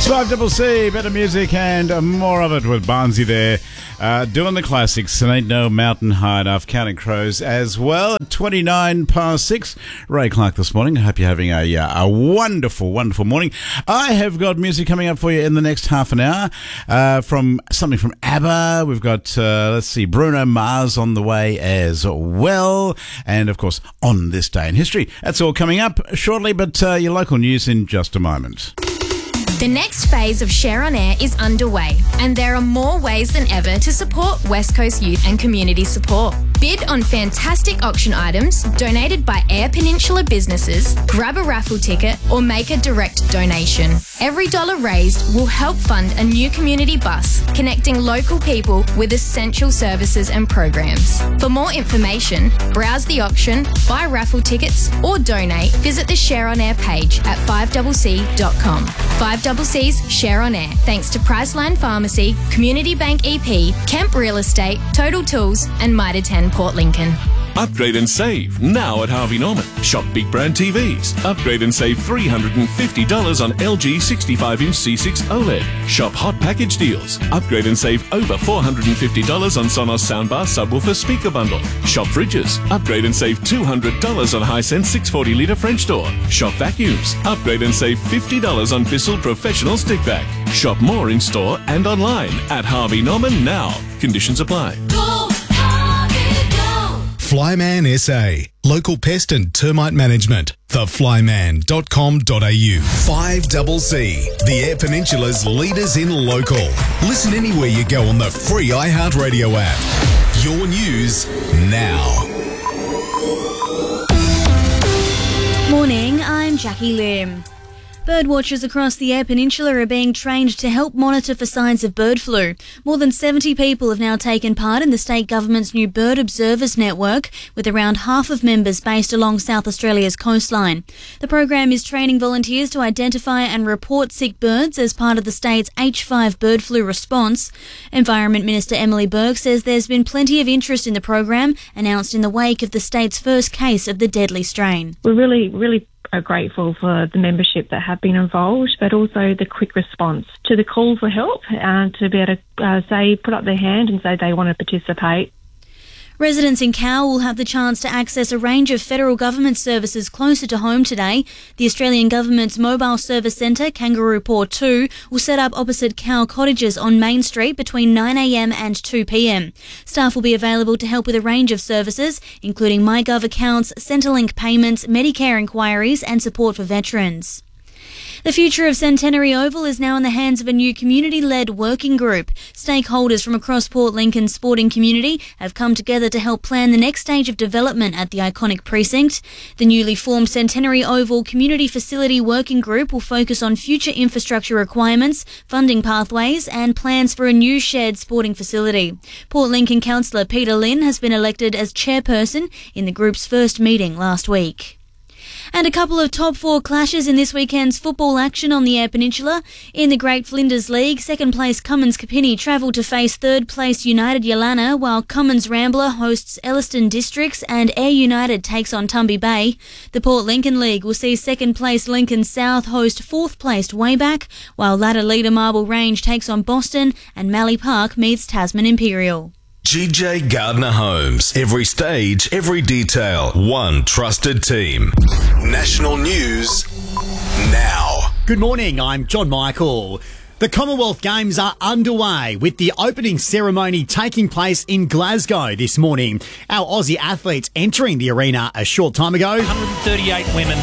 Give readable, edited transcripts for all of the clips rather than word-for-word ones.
5CC, better music and more of it with Barnsey there. Doing the classics, and ain't no mountain high enough. Counting Crows as well. 6:29. Ray Clark this morning. I hope you're having a wonderful, wonderful morning. I have got music coming up for you in the next half an hour. From something from ABBA. We've got, Bruno Mars on the way as well. And, of course, On This Day in History. That's all coming up shortly, but your local news in just a moment. The next phase of Share on Air is underway, and there are more ways than ever to support West Coast youth and community support. Bid on fantastic auction items donated by Eyre Peninsula businesses, grab a raffle ticket, or make a direct donation. Every dollar raised will help fund a new community bus connecting local people with essential services and programs. For more information, browse the auction, buy raffle tickets, or donate, visit the Share on Air page at 5cc.com. 5CC's Share on Air, thanks to Priceline Pharmacy, Community Bank EP, Kemp Real Estate, Total Tools, and Mitre 10 Port Lincoln. Upgrade and save now at Harvey Norman. Shop big brand TVs. Upgrade and save $350 on LG 65-inch C6 OLED. Shop hot package deals. Upgrade and save over $450 on Sonos soundbar subwoofer speaker bundle. Shop fridges. Upgrade and save $200 on Hisense 640-litre French door. Shop vacuums. Upgrade and save $50 on Bissell Professional Stick Vac. Shop more in store and online at Harvey Norman now. Conditions apply. Flyman SA, local pest and termite management. Theflyman.com.au. 5CC, the Eyre Peninsula's leaders in local. Listen anywhere you go on the free iHeartRadio app. Your news now. Morning, I'm Jackie Lim. Birdwatchers across the Eyre Peninsula are being trained to help monitor for signs of bird flu. More than 70 people have now taken part in the state government's new Bird Observers Network, with around half of members based along South Australia's coastline. The program is training volunteers to identify and report sick birds as part of the state's H5 bird flu response. Environment Minister Emily Burke says there's been plenty of interest in the program, announced in the wake of the state's first case of the deadly strain. We're really are grateful for the membership that have been involved, but also the quick response to the call for help, to be able to put up their hand and say they want to participate. Residents in Cowell will have the chance to access a range of federal government services closer to home today. The Australian Government's Mobile Service Centre, Kangaroo Paw 2, will set up opposite Cowell Cottages on Main Street between 9am and 2pm. Staff will be available to help with a range of services, including MyGov accounts, Centrelink payments, Medicare inquiries and support for veterans. The future of Centenary Oval is now in the hands of a new community-led working group. Stakeholders from across Port Lincoln's sporting community have come together to help plan the next stage of development at the iconic precinct. The newly formed Centenary Oval Community Facility Working Group will focus on future infrastructure requirements, funding pathways and plans for a new shared sporting facility. Port Lincoln Councillor Peter Lynn has been elected as chairperson in the group's first meeting last week. And a couple of top four clashes in this weekend's football action on the Eyre Peninsula. In the Great Flinders League, second-place Cummins Kapini travel to face third-place United Yalana, while Cummins Rambler hosts Elliston Districts and Ayr United takes on Tumby Bay. The Port Lincoln League will see second-place Lincoln South host fourth-placed Wayback, while ladder leader Marble Range takes on Boston and Mallee Park meets Tasman Imperial. GJ Gardner Homes. Every stage, every detail. One trusted team. National news now. Good morning, I'm John Michael. The Commonwealth Games are underway, with the opening ceremony taking place in Glasgow this morning. Our Aussie athletes entering the arena a short time ago. 138 women,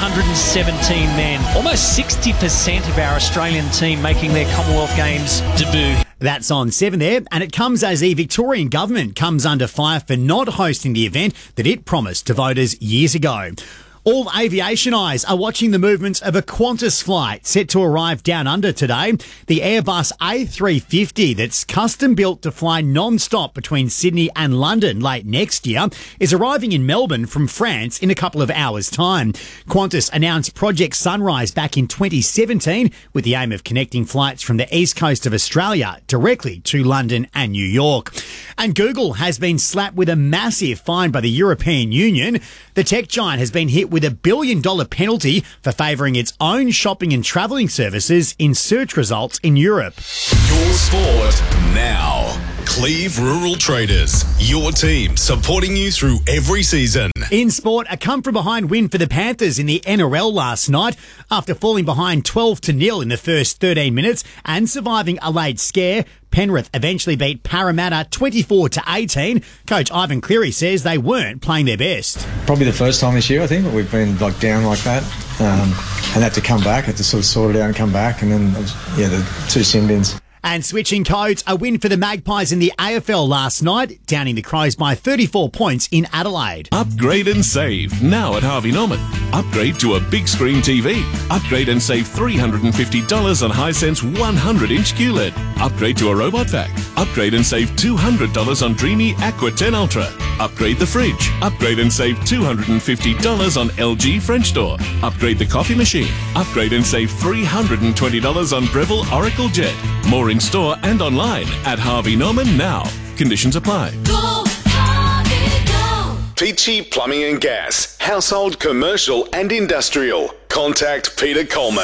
117 men. Almost 60% of our Australian team making their Commonwealth Games debut. That's on 7 there, and it comes as the Victorian government comes under fire for not hosting the event that it promised to voters years ago. All aviation eyes are watching the movements of a Qantas flight set to arrive down under today. The Airbus A350 that's custom built to fly non-stop between Sydney and London late next year is arriving in Melbourne from France in a couple of hours' time. Qantas announced Project Sunrise back in 2017 with the aim of connecting flights from the east coast of Australia directly to London and New York. And Google has been slapped with a massive fine by the European Union. The tech giant has been hit with $1 billion penalty for favouring its own shopping and travelling services in search results in Europe. Your sport now. Cleve Rural Traders, your team supporting you through every season. In sport, a come-from-behind win for the Panthers in the NRL last night after falling behind 12-0 in the first 13 minutes and surviving a late scare. Penrith eventually beat Parramatta 24-18. Coach Ivan Cleary says they weren't playing their best. Probably the first time this year, I think, that we've been down like that, and had to come back, had to sort of sort it out and come back, and then the 2 sin bins. And switching codes, a win for the Magpies in the AFL last night, downing the Crows by 34 points in Adelaide. Upgrade and save now at Harvey Norman. Upgrade to a big screen TV. Upgrade and save $350 on Hisense 100-inch QLED. Upgrade to a robot vac. Upgrade and save $200 on Dreamy Aqua 10 Ultra. Upgrade the fridge. Upgrade and save $250 on LG French door. Upgrade the coffee machine. Upgrade and save $320 on Breville Oracle Jet. More in store and online at Harvey Norman now. Conditions apply. Go, Harvey, go. Peachy Plumbing and Gas. Household, commercial and industrial. Contact Peter Coleman.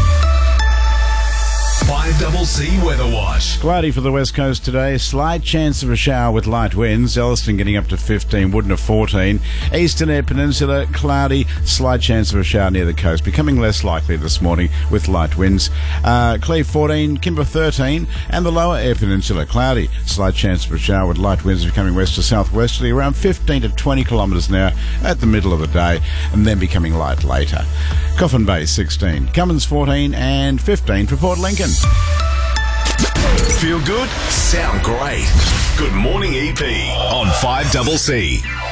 5CC Weather Watch. Cloudy for the west coast today. Slight chance of a shower with light winds. Elliston getting up to 15, Woodner 14. Eastern Air Peninsula, cloudy. Slight chance of a shower near the coast. Becoming less likely this morning with light winds. Cleve 14, Kimber 13. And the lower Air Peninsula, cloudy. Slight chance of a shower with light winds becoming west to southwesterly around 15 to 20 kilometres an hour at the middle of the day, and then becoming light later. Coffin Bay 16. Cummins 14 and 15 for Port Lincoln. Feel good? Sound great. Good morning, EP on 5CC.